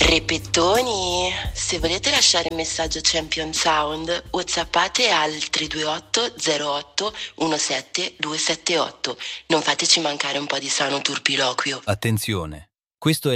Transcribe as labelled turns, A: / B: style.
A: Repettoni, se volete lasciare il messaggio Champion Sound, whatsappate al 328 08 17 278. Non fateci mancare un po' di sano turpiloquio.
B: Attenzione, questo è